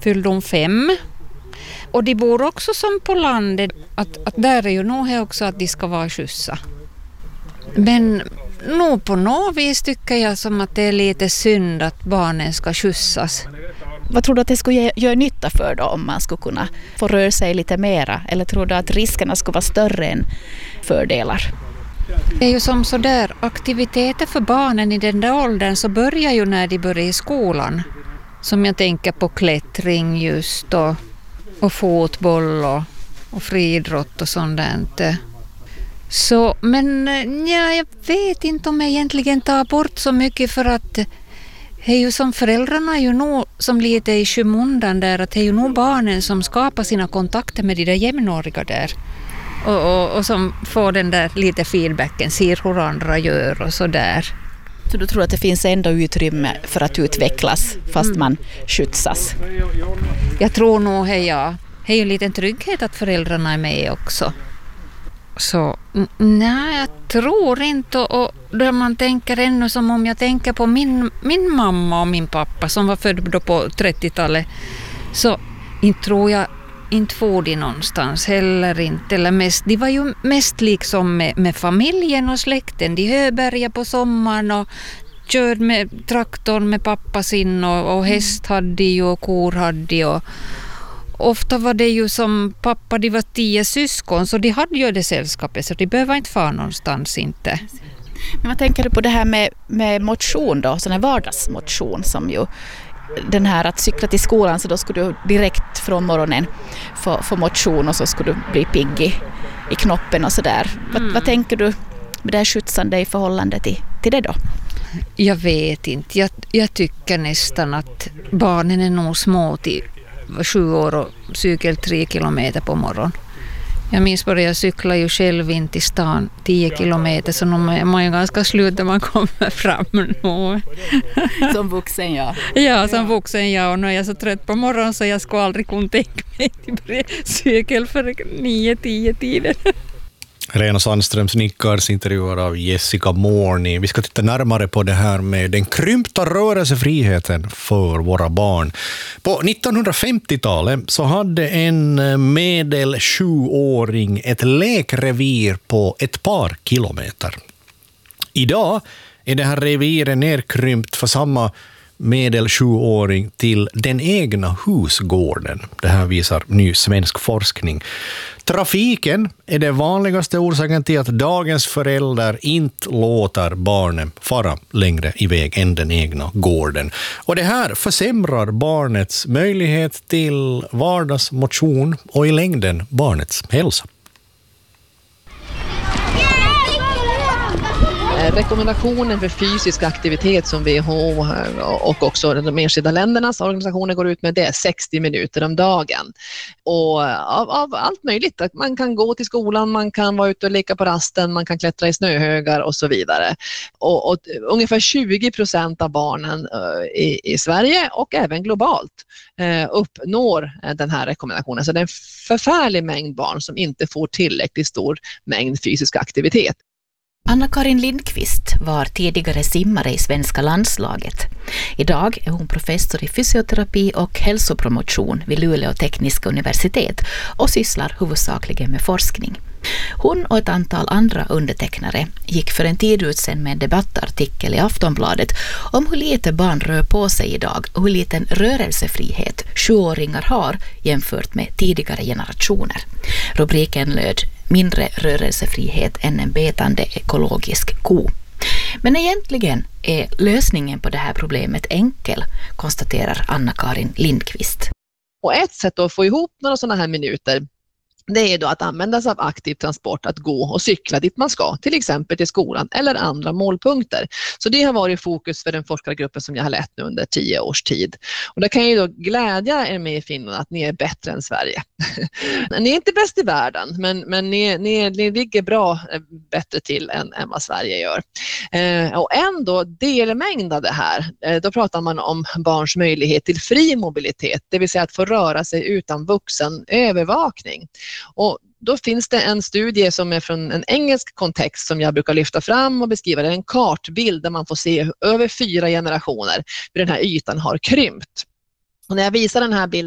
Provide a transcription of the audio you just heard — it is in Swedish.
fyllde hon 5. Och de bor också som på landet. Att där är ju nog också att de ska vara skjutsa. Men nog på något vis tycker jag som att det är lite synd att barnen ska skjutsas. Vad tror du att det skulle göra nytta för då om man skulle kunna få röra sig lite mera? Eller tror du att riskerna skulle vara större än fördelar? Det är ju som så där, aktiviteter för barnen i den där åldern så börjar ju när de börjar i skolan. Som jag tänker på klättring just och fotboll och friidrott och sånt där. Så, men ja, jag vet inte om jag egentligen tar bort så mycket för att det är ju som föräldrarna är ju nog som lite i skymundan där att det är ju nog barnen som skapar sina kontakter med de där jämnåriga där. Och som får den där lite feedbacken, ser hur andra gör och så där. Så du tror att det finns ändå utrymme för att utvecklas fast man skjutsas? Jag tror nog det är ju en liten trygghet att föräldrarna är med också. Så nej, jag tror inte. Och då man tänker ännu som om jag tänker på min mamma och min pappa som var född då på 30-talet. Så inte tror jag inte får de någonstans heller inte. Eller mest, de var ju mest liksom med familjen och släkten. De höbergade på sommaren och körde med traktorn med pappa sin och häst hade de och kor hade de och ofta var det ju som pappa, de var 10 syskon så de hade ju det sällskapet så de behöver inte fara någonstans inte. Men vad tänker du på det här med motion då, sån här vardagsmotion som ju den här att cykla till skolan så då skulle du direkt från morgonen få motion och så skulle du bli pigg i knoppen och sådär. Vad tänker du med det här skjutsande i förhållande till det då? Jag vet inte. Jag tycker nästan att barnen är nog små till 7 år och cykel 3 kilometer på morgon. Jag minns bara jag cyklar ju själv in till stan 10 kilometer så man är ganska slut när man kommer fram nu. Som vuxen ja. Ja, som vuxen ja. Och nu är jag så trött på morgonen så jag skulle aldrig kunna tänka mig till cykel för 9-10 tiden. Lena Sandströms Nickards intervjuar av Jessica Morni. Vi ska titta närmare på det här med den krympta rörelsefriheten för våra barn. På 1950-talet så hade en medel 7-åring ett lekrevir på ett par kilometer. Idag är det här reviret nedkrympt för samma medel 7-åring till den egna husgården. Det här visar ny svensk forskning. Trafiken är det vanligaste orsaken till att dagens föräldrar inte låter barnen fara längre iväg än den egna gården. Och det här försämrar barnets möjlighet till vardagsmotion och i längden barnets hälsa. Rekommendationen för fysisk aktivitet som WHO och också de enskilda ländernas organisationer går ut med det är 60 minuter om dagen. Och av allt möjligt. Man kan gå till skolan, man kan vara ute och leka på rasten, man kan klättra i snöhögar och så vidare. Och ungefär 20% av barnen i Sverige och även globalt uppnår den här rekommendationen. Så det är en förfärlig mängd barn som inte får tillräckligt stor mängd fysisk aktivitet. Anna-Karin Lindqvist var tidigare simmare i svenska landslaget. Idag är hon professor i fysioterapi och hälsopromotion vid Luleå tekniska universitet och sysslar huvudsakligen med forskning. Hon och ett antal andra undertecknare gick för en tid ut sen med en debattartikel i Aftonbladet om hur lite barn rör på sig idag och hur liten rörelsefrihet 7-åringar har jämfört med tidigare generationer. Rubriken löd "Mindre rörelsefrihet än en betande ekologisk ko". Men egentligen är lösningen på det här problemet enkel, konstaterar Anna-Karin Lindqvist. Och ett sätt att få ihop några sådana här minuter det är då att använda sig av aktiv transport, att gå och cykla dit man ska, till exempel till skolan eller andra målpunkter. Så det har varit fokus för den forskargruppen som jag har lett nu under 10 års tid. Och det kan ju då glädja er med i Finland att ni är bättre än Sverige. Ni är inte bäst i världen, men ni ligger bra bättre till än vad Sverige gör. Och ändå delmängd av det här, då pratar man om barns möjlighet till fri mobilitet, det vill säga att få röra sig utan vuxen övervakning. Och då finns det en studie som är från en engelsk kontext som jag brukar lyfta fram och beskriva. Det är en kartbild där man får se hur över 4 generationer hur den här ytan har krympt. Och när jag visar den här bilden